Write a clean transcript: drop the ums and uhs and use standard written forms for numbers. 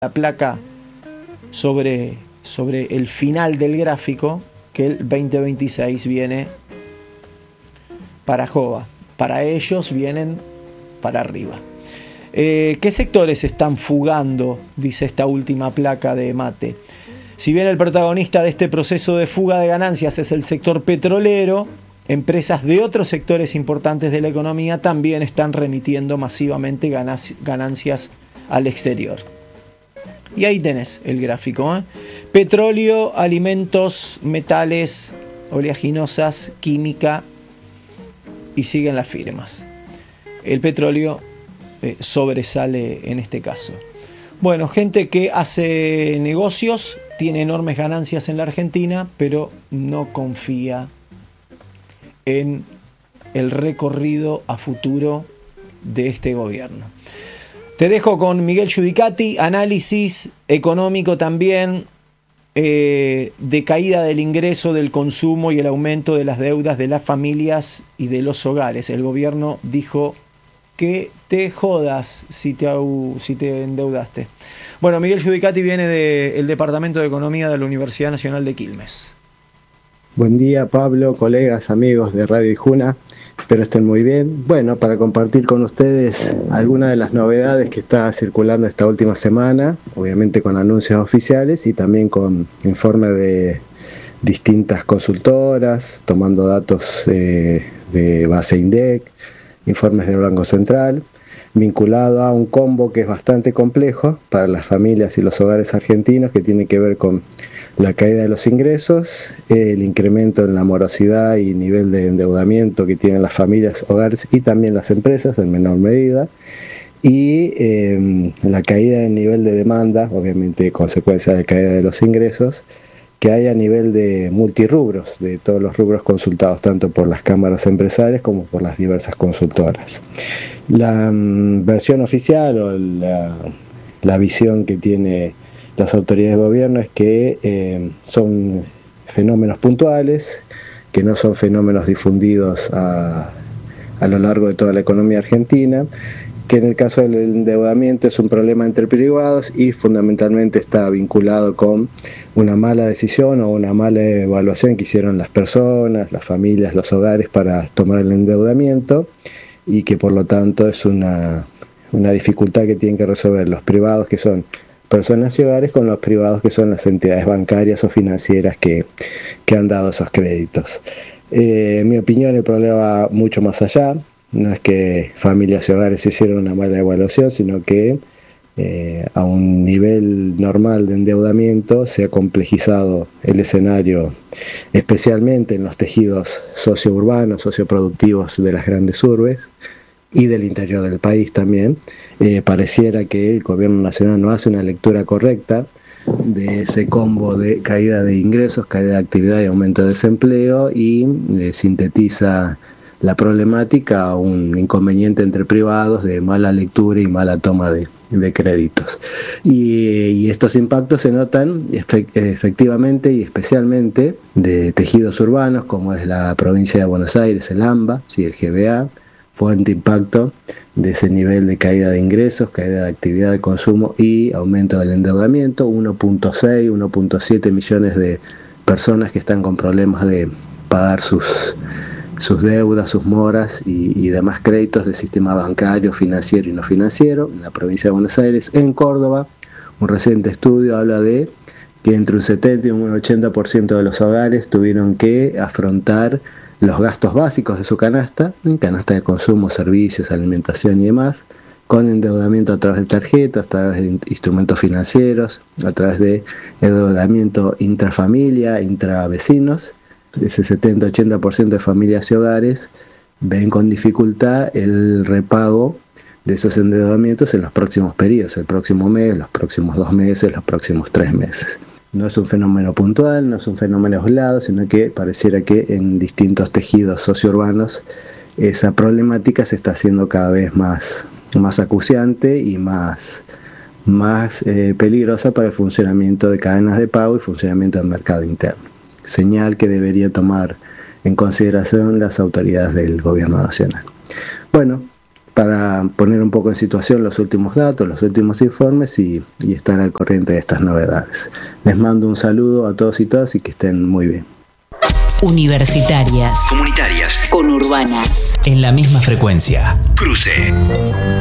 la placa sobre el final del gráfico que el 2026 viene para Jova. Para ellos vienen para arriba. ¿Qué sectores están fugando? Dice esta última placa de Mate. Si bien el protagonista de este proceso de fuga de ganancias es el sector petrolero, empresas de otros sectores importantes de la economía también están remitiendo masivamente ganancias al exterior. Y ahí tenés el gráfico, ¿eh? Petróleo, alimentos, metales, oleaginosas, química, y siguen las firmas. El petróleo sobresale en este caso. Bueno, gente que hace negocios, tiene enormes ganancias en la Argentina, pero no confía en el recorrido a futuro de este gobierno. Te dejo con Miguel Giudicati, análisis económico también, de caída del ingreso, del consumo y el aumento de las deudas de las familias y de los hogares. El gobierno dijo que te jodas si te endeudaste. Bueno, Miguel Giudicati viene del Departamento de Economía de la Universidad Nacional de Quilmes. Buen día, Pablo, colegas, amigos de Radio Ijuna. Espero estén muy bien. Bueno, para compartir con ustedes algunas de las novedades que está circulando esta última semana, obviamente con anuncios oficiales y también con informes de distintas consultoras, tomando datos de base INDEC, informes del Banco Central, vinculado a un combo que es bastante complejo para las familias y los hogares argentinos, que tiene que ver con la caída de los ingresos, el incremento en la morosidad y nivel de endeudamiento que tienen las familias, hogares y también las empresas en menor medida, y la caída del nivel de demanda, obviamente consecuencia de caída de los ingresos, que hay a nivel de multirrubros, de todos los rubros consultados, tanto por las cámaras empresariales como por las diversas consultoras. La versión oficial o la visión que tiene las autoridades de gobierno es que son fenómenos puntuales, que no son fenómenos difundidos a lo largo de toda la economía argentina, que en el caso del endeudamiento es un problema entre privados y fundamentalmente está vinculado con una mala decisión o una mala evaluación que hicieron las personas, las familias, los hogares para tomar el endeudamiento, y que por lo tanto es una dificultad que tienen que resolver los privados, que son personas y hogares, con los privados, que son las entidades bancarias o financieras que han dado esos créditos. En mi opinión, el problema va mucho más allá. No es que familias y hogares hicieron una mala evaluación, sino que a un nivel normal de endeudamiento se ha complejizado el escenario, especialmente en los tejidos sociourbanos, socioproductivos de las grandes urbes y del interior del país también. Pareciera que el gobierno nacional no hace una lectura correcta de ese combo de caída de ingresos, caída de actividad y aumento de desempleo, y sintetiza la problemática a un inconveniente entre privados de mala lectura y mala toma de créditos. Y estos impactos se notan efectivamente y especialmente de tejidos urbanos, como es la provincia de Buenos Aires, el AMBA, sí, el GBA, fuerte impacto de ese nivel de caída de ingresos, caída de actividad de consumo y aumento del endeudamiento. 1.6, 1.7 millones de personas que están con problemas de pagar sus deudas, sus moras y demás créditos del sistema bancario, financiero y no financiero en la provincia de Buenos Aires. En Córdoba, un reciente estudio habla de que entre un 70 y un 80% de los hogares tuvieron que afrontar los gastos básicos de su canasta de consumo, servicios, alimentación y demás, con endeudamiento a través de tarjetas, a través de instrumentos financieros, a través de endeudamiento intrafamilia, intravecinos. Ese 70-80% de familias y hogares ven con dificultad el repago de esos endeudamientos en los próximos periodos, el próximo mes, los próximos 2 meses, los próximos 3 meses. No es un fenómeno puntual, no es un fenómeno aislado, sino que pareciera que en distintos tejidos sociourbanos esa problemática se está haciendo cada vez más acuciante y más peligrosa para el funcionamiento de cadenas de pago y funcionamiento del mercado interno. Señal que debería tomar en consideración las autoridades del gobierno nacional. Bueno, para poner un poco en situación los últimos datos, los últimos informes y estar al corriente de estas novedades. Les mando un saludo a todos y todas y que estén muy bien. Universitarias, comunitarias, conurbanas, en la misma frecuencia. Cruce.